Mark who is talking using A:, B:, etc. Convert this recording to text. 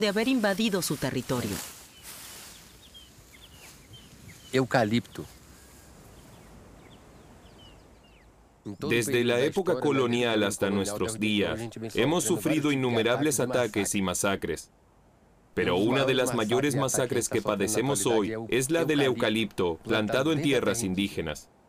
A: de haber invadido su territorio.
B: Eucalipto.
C: Desde la época colonial hasta nuestros días, hemos sufrido innumerables ataques y masacres. Pero una de las mayores masacres que padecemos hoy es la del eucalipto, plantado en tierras indígenas.